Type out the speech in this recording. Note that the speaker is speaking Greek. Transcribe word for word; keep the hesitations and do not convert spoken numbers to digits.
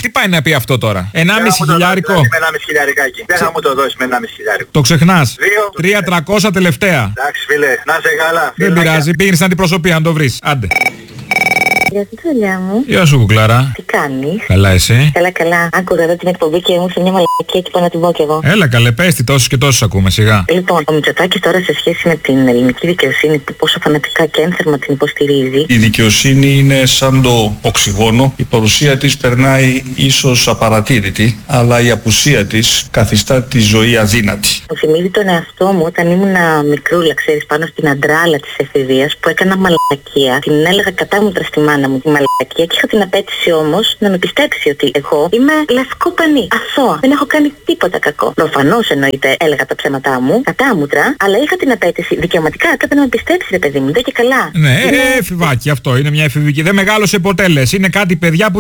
Τι πάει να πει αυτό τώρα? ενάμιση χιλιάρικο. Με ενάμιση χιλιάρικάκι. Δεν θα μου το δώσει με ενάμιση χιλιάρικο. Το ξεχνάς. Δύο. τρία τριακόσια τελευταία. Εντάξει φίλε, να σε καλά. Δεν πειράζει, πήγαινε στην αντιπροσωπεία να το βρεις. Άντε. Γεια σου, δουλειά μου. Γεια σου, κουκλάρα. Τι κάνεις? Καλά, εσύ? Καλά, καλά. Άκουγα εδώ την εκπομπή και μου ήρθε μια μαλακία και πάω να την πω κι εγώ. Έλα, καλέ, πες τι, τόσους και τόσους ακούμε, σιγά. Λοιπόν, ο Μητσοτάκης τώρα σε σχέση με την ελληνική δικαιοσύνη που πόσο φανατικά και ένθερμα την υποστηρίζει. Η δικαιοσύνη είναι σαν το οξυγόνο. Η παρουσία της περνάει ίσως απαρατήρητη, αλλά η απουσία της καθιστά τη ζωή αδύνατη. Μου θυμίζει τον εαυτό μου όταν ήμουν μικρούλα, ξέρεις, πάνω στην αντράλα της εφηβείας που έκανα μαλακία. Την έλεγα κατάμουτρα στη μάνα μου τη μαλακία και είχα την απέτηση όμως να με πιστέψει ότι εγώ είμαι λευκό πανί, αθώα. Δεν έχω κάνει τίποτα κακό. Προφανώς εννοείται έλεγα τα ψέματά μου, κατάμουτρα, αλλά είχα την απέτηση δικαιωματικά έπρεπε να με πιστέψει, ρε παιδί μου, δεν και καλά. Ναι, είναι... ε, εφηβάκι αυτό, είναι μια εφηβική. Δεν μεγάλωσε ποτέ λες. Είναι κάτι παιδιά που